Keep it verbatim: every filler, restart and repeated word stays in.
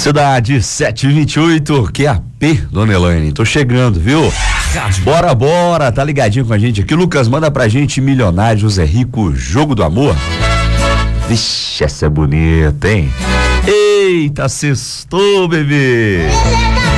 Cidade sete e vinte e oito, Q A P, dona Elaine, tô chegando, viu? Bora, bora, tá ligadinho com a gente aqui. Lucas, manda pra gente Milionário José Rico, Jogo do Amor. Vixe, essa é bonita, hein? Eita, sextou, bebê.